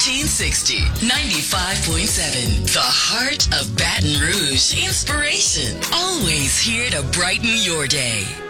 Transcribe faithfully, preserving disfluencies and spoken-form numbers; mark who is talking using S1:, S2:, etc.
S1: thirteen sixty, ninety-five point seven. The heart of Baton Rouge. Inspiration. Always here to brighten your day.